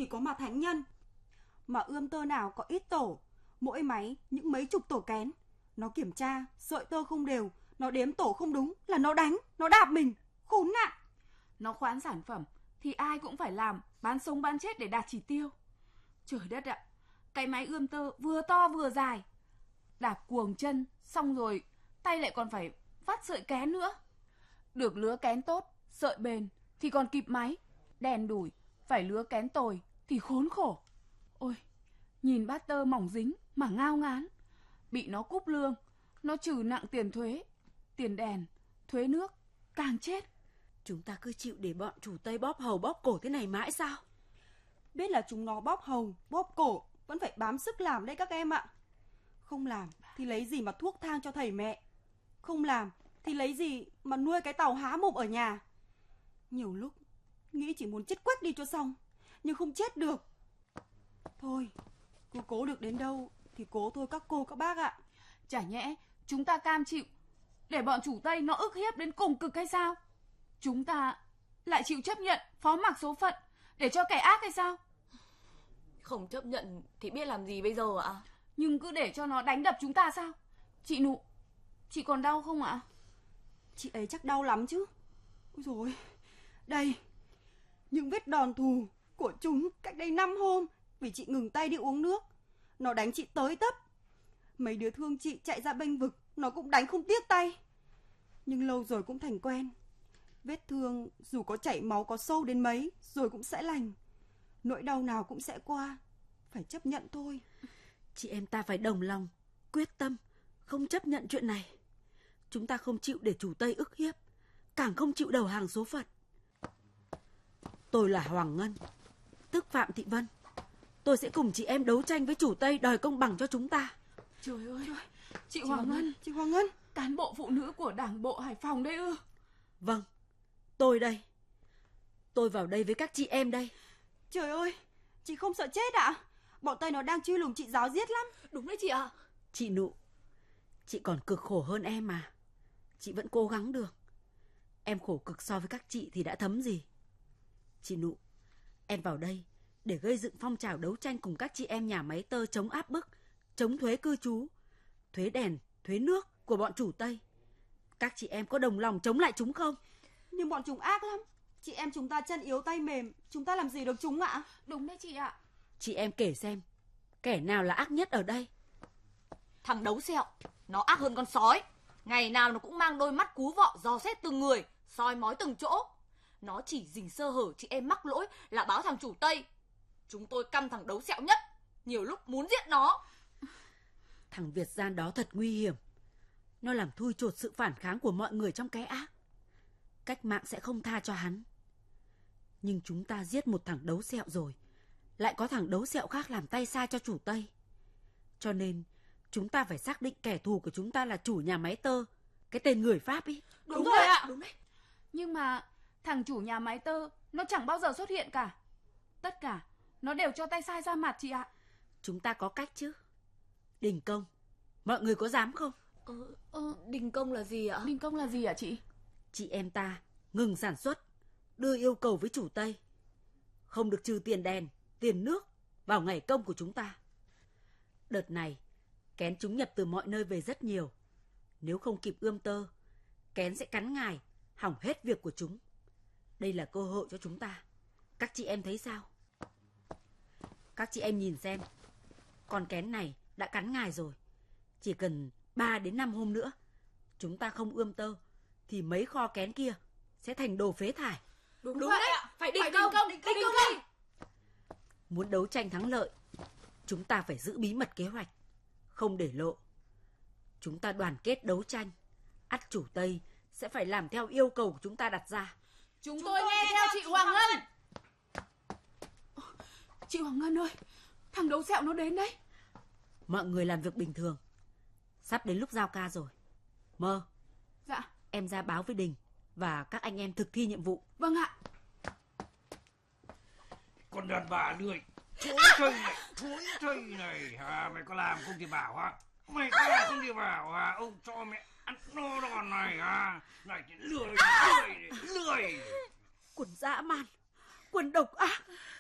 thì có mà thánh nhân. Mà ươm tơ nào có ít tổ, mỗi máy những mấy chục tổ kén. Nó kiểm tra, sợi tơ không đều, nó đếm tổ không đúng là nó đánh, nó đạp mình, khốn nạn. Nó khoán sản phẩm thì ai cũng phải làm, bán sống bán chết để đạt chỉ tiêu. Trời đất ạ, cái máy ươm tơ vừa to vừa dài, đạp cuồng chân, xong rồi tay lại còn phải vắt sợi kén nữa. Được lứa kén tốt, sợi bền thì còn kịp máy, đèn đủi, phải lứa kén tồi thì khốn khổ. Ôi, nhìn bát tơ mỏng dính mà ngao ngán. Bị nó cúp lương, nó trừ nặng tiền thuế, tiền đèn, thuế nước, càng chết. Chúng ta cứ chịu để bọn chủ Tây bóp hầu bóp cổ thế này mãi sao? Biết là chúng nó bóp hầu, bóp cổ, vẫn phải bám sức làm đấy các em ạ. Không làm thì lấy gì mà thuốc thang cho thầy mẹ. Không làm thì lấy gì mà nuôi cái tàu há mồm ở nhà. Nhiều lúc nghĩ chỉ muốn chết quách đi cho xong, nhưng không chết được. Thôi, cứ cố được đến đâu thì cố thôi các cô các bác ạ. Chả nhẽ chúng ta cam chịu để bọn chủ Tây nó ức hiếp đến cùng cực hay sao? Chúng ta lại chịu chấp nhận phó mặc số phận để cho kẻ ác hay sao? Không chấp nhận thì biết làm gì bây giờ ạ? Nhưng cứ để cho nó đánh đập chúng ta sao? Chị Nụ, chị còn đau không ạ? Chị ấy chắc đau lắm chứ. Ôi dồi ôi, đây, những vết đòn thù của chúng cách đây 5 hôm vì chị ngừng tay đi uống nước. Nó đánh chị tới tấp. Mấy đứa thương chị chạy ra bênh vực, nó cũng đánh không tiếc tay. Nhưng lâu rồi cũng thành quen. Vết thương dù có chảy máu có sâu đến mấy rồi cũng sẽ lành. Nỗi đau nào cũng sẽ qua. Phải chấp nhận thôi. Chị em ta phải đồng lòng, quyết tâm, không chấp nhận chuyện này. Chúng ta không chịu để chủ Tây ức hiếp, càng không chịu đầu hàng số phận. Tôi là Hoàng Ngân, tức Phạm Thị Vân. Tôi sẽ cùng chị em đấu tranh với chủ Tây đòi công bằng cho chúng ta. Trời ơi, chị Hoàng Ngân, chị Hoàng Ngân, cán bộ phụ nữ của Đảng bộ Hải Phòng đấy ư? Vâng, tôi đây. Tôi vào đây với các chị em đây. Trời ơi, chị không sợ chết ạ? Bọn Tây nó đang truy lùng chị giáo giết lắm. Đúng đấy chị ạ. Chị Nụ, chị còn cực khổ hơn em mà. Chị vẫn cố gắng được. Em khổ cực so với các chị thì đã thấm gì. Chị Nụ, em vào đây để gây dựng phong trào đấu tranh cùng các chị em nhà máy tơ chống áp bức, chống thuế cư trú, thuế đèn, thuế nước của bọn chủ Tây. Các chị em có đồng lòng chống lại chúng không? Nhưng bọn chúng ác lắm. Chị em chúng ta chân yếu tay mềm, chúng ta làm gì được chúng ạ? Đúng đấy chị ạ. Chị em kể xem, kẻ nào là ác nhất ở đây? Thằng Đấu Sẹo, nó ác hơn con sói. Ngày nào nó cũng mang đôi mắt cú vọ dò xét từng người, soi mói từng chỗ. Nó chỉ rình sơ hở chị em mắc lỗi là báo thằng chủ Tây. Chúng tôi căm thằng Đấu Sẹo nhất, nhiều lúc muốn giết nó. Thằng Việt gian đó thật nguy hiểm. Nó làm thui chột sự phản kháng của mọi người trong cái ác. Cách mạng sẽ không tha cho hắn. Nhưng chúng ta giết một thằng Đấu Sẹo rồi, lại có thằng Đấu Sẹo khác làm tay sai cho chủ Tây. Cho nên chúng ta phải xác định kẻ thù của chúng ta là chủ nhà máy tơ, cái tên người Pháp ý. Đúng rồi ạ. Đúng đấy. Nhưng mà thằng chủ nhà máy tơ nó chẳng bao giờ xuất hiện cả. Tất cả nó đều cho tay sai ra mặt chị ạ. Chúng ta có cách chứ. Đình công, mọi người có dám không? Đình công là gì ạ? Đình công là gì ạ chị? Chị em ta ngừng sản xuất, đưa yêu cầu với chủ Tây. Không được trừ tiền đèn, tiền nước vào ngày công của chúng ta. Đợt này, kén chúng nhập từ mọi nơi về rất nhiều. Nếu không kịp ươm tơ, kén sẽ cắn ngài, hỏng hết việc của chúng. Đây là cơ hội cho chúng ta. Các chị em thấy sao? Các chị em nhìn xem, con kén này đã cắn ngài rồi. Chỉ cần 3 đến 5 hôm nữa, chúng ta không ươm tơ, thì mấy kho kén kia sẽ thành đồ phế thải. Đúng vậy ạ. Phải đình công. Muốn đấu tranh thắng lợi, chúng ta phải giữ bí mật kế hoạch, không để lộ. Chúng ta đoàn kết đấu tranh, ắt chủ Tây sẽ phải làm theo yêu cầu của chúng ta đặt ra. Chúng tôi nghe theo chị Hoàng Ngân. Chị Hoàng Ngân ơi, thằng Đấu Sẹo nó đến đấy. Mọi người làm việc bình thường. Sắp đến lúc giao ca rồi. Mơ. Dạ. Em ra báo với Đình và các anh em thực thi nhiệm vụ. Vâng ạ. Con đàn bà lười, thối thây này, mày có làm không thì bảo hả? Mày có làm không thì bảo hả? Ông cho mẹ ăn no đòn này hả? Này lười. Quần dã man, quần độc ác.